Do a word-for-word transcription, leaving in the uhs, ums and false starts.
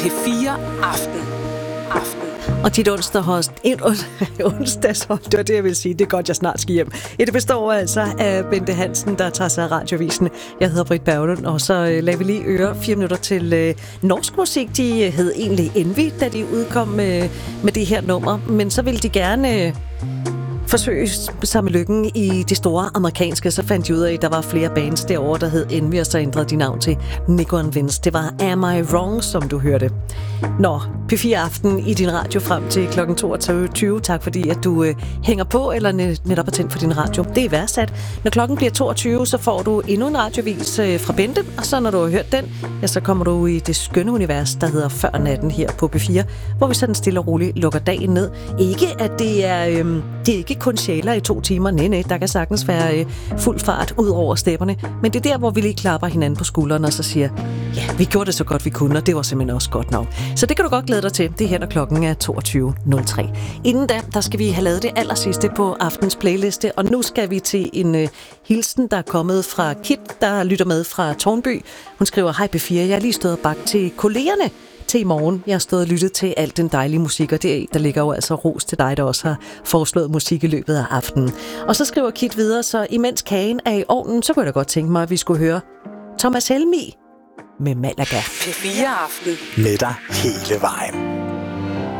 P fire Aften. Aften. Og dit onsdag host, en onsdagshold, det var det, jeg vil sige. Det er godt, jeg snart skal hjem. Det består altså af Bente Hansen, der tager sig af radiovisen. Jeg hedder Britt Berglund, og så øh, lader vi lige øre fire minutter til øh, norsk musik. De øh, hed egentlig Envy, da de udkom øh, med det her nummer. Men så ville de gerne øh, forsøge sig med lykken i de store amerikanske. Så fandt de ud af, at der var flere bands derovre, der hed Envy, og så ændrede de navn til Nico and Vince. Det var Am I Wrong, som du hørte. Nå, P fire Aften i din radio frem til klokken toogtyve. Tak fordi, at du øh, hænger på, eller netop er tændt for din radio. Det er værdsat. Når klokken bliver toogtyve, så får du endnu en radiovis øh, fra Bente, og så når du har hørt den, ja, så kommer du i det skønne univers, der hedder Før natten her på P fire, hvor vi sådan stille og roligt lukker dagen ned. Ikke, at det er, øh, det er ikke kun sjæler i to timer. Nej, nej, der kan sagtens være øh, fuld fart ud over stepperne, men det er der, hvor vi lige klapper hinanden på skulderen og så siger, ja, vi gjorde det så godt vi kunne, og det var simpelthen også godt nok. Så det kan du godt glæde dig til. Det er her, når klokken er toogtyve nul tre. Inden da, der skal vi have lavet det allersidste på aftens playliste, og nu skal vi til en uh, hilsen, der er kommet fra Kit, der lytter med fra Tårnby. Hun skriver, hej P fire, jeg er lige stået bag til kollegerne til i morgen. Jeg har stået og lyttet til alt den dejlige musik, og det, der ligger jo altså ros til dig, der også har foreslået musik i løbet af aftenen. Og så skriver Kit videre, så imens kagen er i ovnen, så kunne jeg da godt tænke mig, at vi skulle høre Thomas Helmig med Malaga. P fire Aften. Med dig hele vejen.